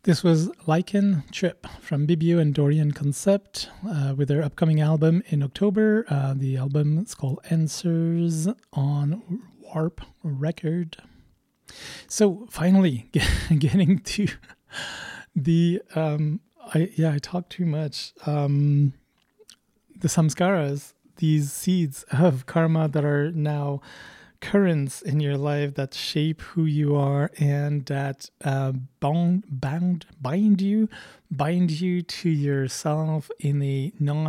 This was Lichen Trip from Bibio and Dorian Concept with their upcoming album in October. The album is called Answers on Warp Record. So finally, getting to the I talk too much. The samskaras, these seeds of karma that are now currents in your life that shape who you are and that bind you to yourself in a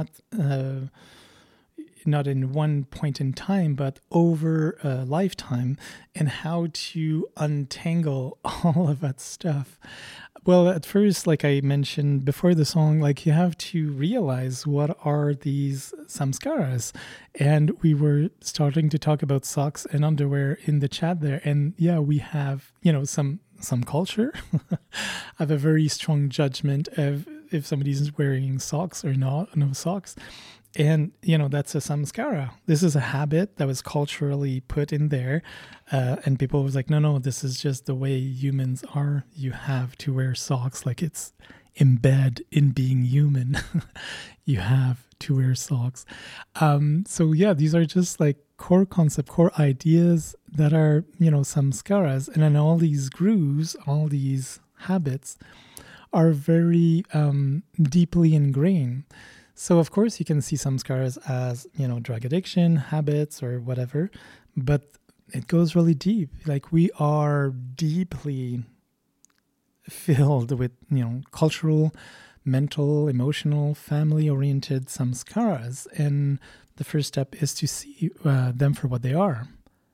not in one point in time, but over a lifetime, and how to untangle all of that stuff. Well, at first, like I mentioned before the song, like you have to realize what are these samskaras. And we were starting to talk about socks and underwear in the chat there. And yeah, we have, some culture. I have a very strong judgment of if somebody's wearing socks or not, no socks. And, that's a samskara. This is a habit that was culturally put in there. And people was like, no, this is just the way humans are. You have to wear socks. Like it's embed in being human. You have to wear socks. So yeah, these are just like core concept, core ideas that are, samskaras. And then all these grooves, all these habits are very deeply ingrained. So, of course, you can see samskaras as, drug addiction, habits, or whatever, but it goes really deep. Like we are deeply filled with, cultural, mental, emotional, family-oriented samskaras. And the first step is to see them for what they are.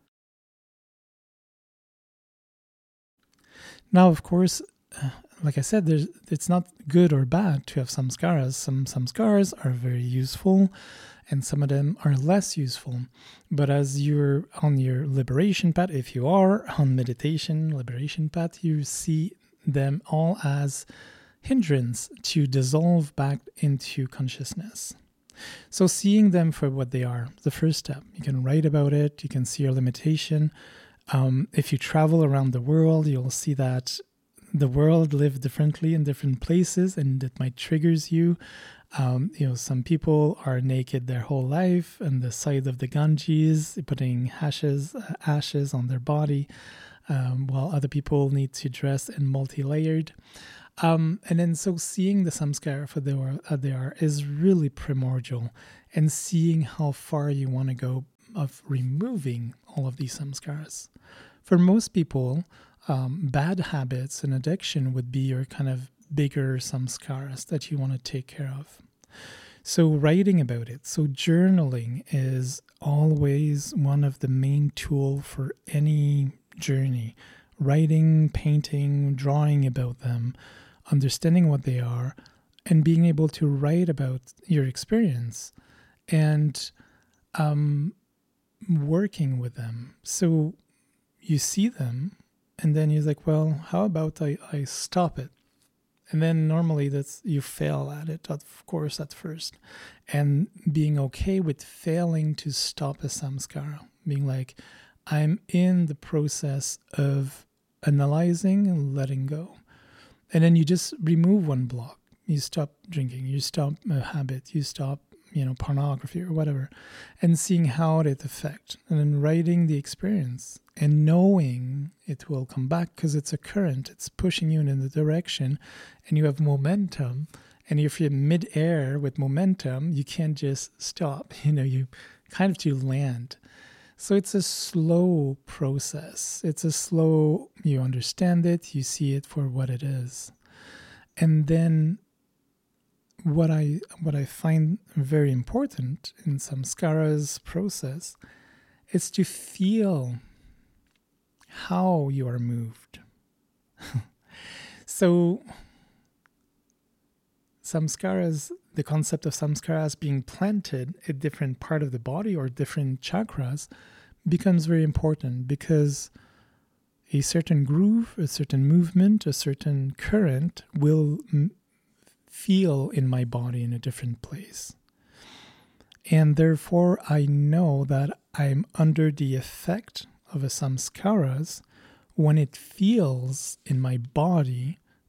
Now, of course, like I said, it's not good or bad to have samskaras. Some samskaras are very useful and some of them are less useful. But as you're on your liberation path, if you are on meditation, liberation path, you see them all as hindrance to dissolve back into consciousness. So seeing them for what they are, the first step. You can write about it. You can see your limitation. If you travel around the world, you'll see that the world lives differently in different places, and it might triggers you. Some people are naked their whole life on the side of the Ganges, putting ashes on their body, while other people need to dress in multi-layered. And then so seeing the samskara for they are is really primordial, and seeing how far you want to go of removing all of these samskaras. For most people, bad habits and addiction would be your kind of bigger samskaras that you want to take care of. So writing about it. So journaling is always one of the main tools for any journey. Writing, painting, drawing about them, understanding what they are, and being able to write about your experience and working with them. So you see them, and then you're like, well, how about I stop it? And then normally you fail at it, of course, at first. And being okay with failing to stop a samskara. Being like, I'm in the process of analyzing and letting go. And then you just remove one block. You stop drinking, you stop a habit, you stop pornography or whatever, and seeing how it affects, and then writing the experience and knowing it will come back because it's a current, it's pushing you in the direction, and you have momentum. And if you're mid-air with momentum, you can't just stop, you kind of to land. So it's a slow process. It's a slow, you understand it, you see it for what it is. And then what I find very important in samskara's process is to feel how you are moved. So the concept of samskaras being planted at different part of the body or different chakras becomes very important, because a certain groove, a certain movement, a certain current will feel in my body in a different place. And therefore, I know that I'm under the effect of a samskaras when it feels in my body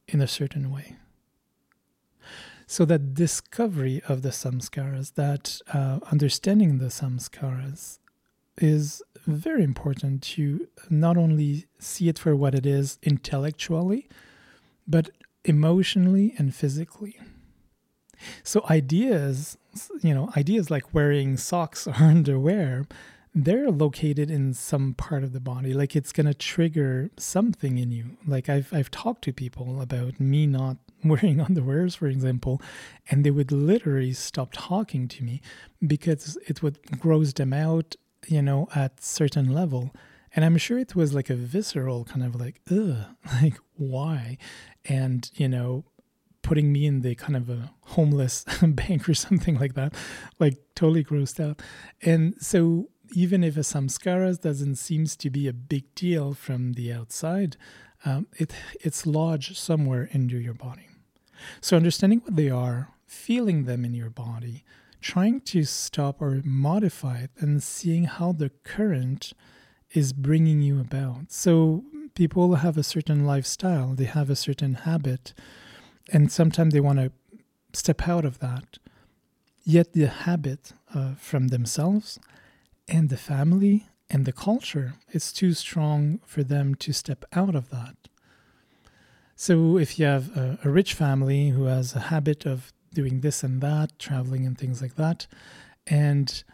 in a certain way. So that discovery of the samskaras, that understanding the samskaras, is very important to not only see it for what it is intellectually, but emotionally and physically. So ideas like wearing socks or underwear, they're located in some part of the body. Like it's going to trigger something in you. Like I've talked to people about me not wearing underwears, for example, and they would literally stop talking to me because it would gross them out, at certain level. And I'm sure it was like a visceral kind of like, ugh, like why? And, putting me in the kind of a homeless bank or something like that, like totally grossed out. And so even if a samskaras doesn't seem to be a big deal from the outside, it's lodged somewhere into your body. So understanding what they are, feeling them in your body, trying to stop or modify it, and seeing how the current is bringing you about. So people have a certain lifestyle, they have a certain habit, and sometimes they want to step out of that. Yet the habit from themselves and the family and the culture is too strong for them to step out of that. So if you have a rich family who has a habit of doing this and that, traveling and things like that, and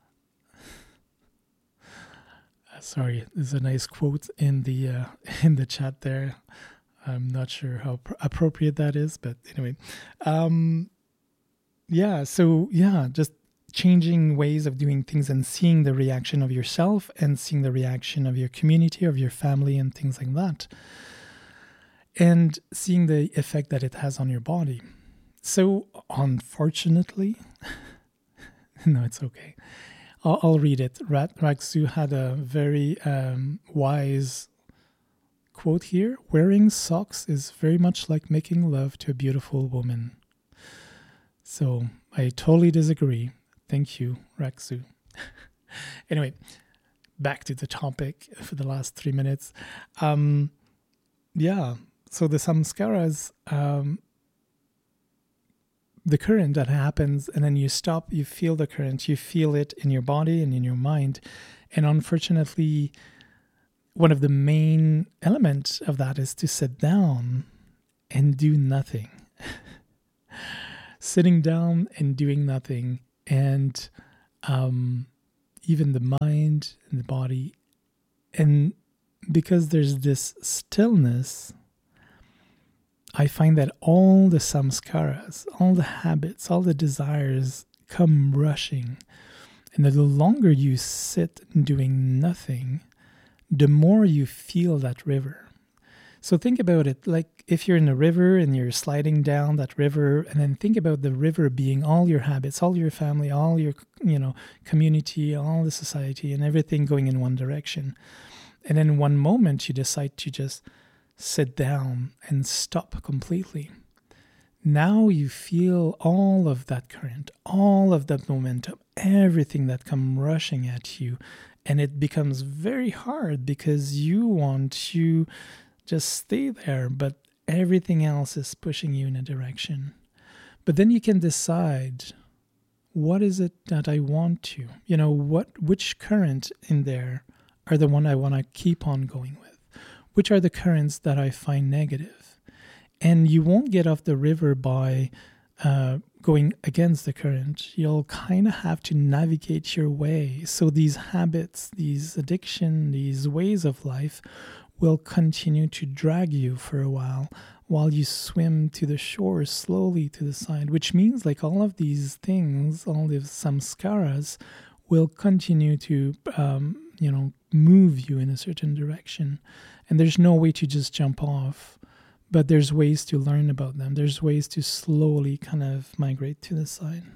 sorry, there's a nice quote in the chat there. I'm not sure how appropriate that is, but anyway, just changing ways of doing things and seeing the reaction of yourself and seeing the reaction of your community, of your family, and things like that, and seeing the effect that it has on your body. So unfortunately, no, it's okay. I'll read it. Raksu had a very wise quote here. Wearing socks is very much like making love to a beautiful woman. So I totally disagree. Thank you, Raksu. Anyway, back to the topic for the last 3 minutes. So the samskaras, the current that happens, and then you stop, you feel the current, you feel it in your body and in your mind. And unfortunately, one of the main elements of that is to sit down and do nothing. Sitting down and doing nothing, and even the mind and the body. And because there's this stillness, I find that all the samskaras, all the habits, all the desires come rushing. And the longer you sit doing nothing, the more you feel that river. So think about it, like if you're in a river and you're sliding down that river, and then think about the river being all your habits, all your family, all your community, all the society, and everything going in one direction. And then one moment you decide to just sit down and stop completely. Now you feel all of that current, all of that momentum, everything that comes rushing at you. And it becomes very hard because you want to just stay there, but everything else is pushing you in a direction. But then you can decide, what is it that I want to? Which current in there are the one I want to keep on going with? Which are the currents that I find negative? And you won't get off the river by going against the current. You'll kind of have to navigate your way. So these habits, these addiction, these ways of life will continue to drag you for a while you swim to the shore slowly to the side, which means like all of these things, all the samskaras will continue to, move you in a certain direction. And there's no way to just jump off, but there's ways to learn about them. There's ways to slowly kind of migrate to the side.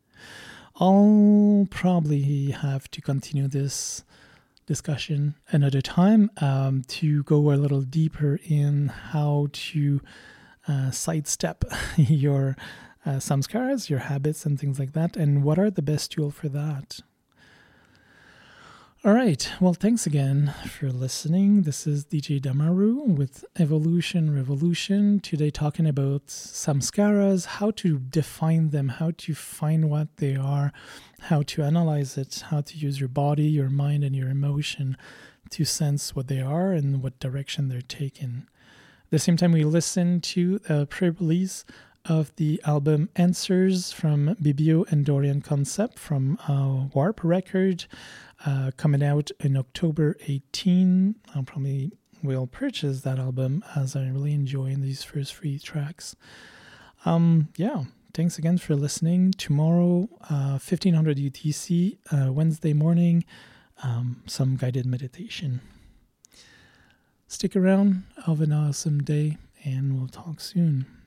I'll probably have to continue this discussion another time to go a little deeper in how to sidestep your samskaras, your habits and things like that, and what are the best tools for that. All right. Well, thanks again for listening. This is DJ Damaru with Evolution Revolution. Today, talking about samskaras, how to define them, how to find what they are, how to analyze it, how to use your body, your mind, and your emotion to sense what they are and what direction they're taking. At the same time, we listen to a pre-release of the album Answers from Bibio and Dorian Concept from Warp Record, coming out in October 18. I probably will purchase that album as I really enjoy these first 3 tracks. Thanks again for listening. Tomorrow, 1500 UTC, Wednesday morning, some guided meditation. Stick around. Have an awesome day, and we'll talk soon.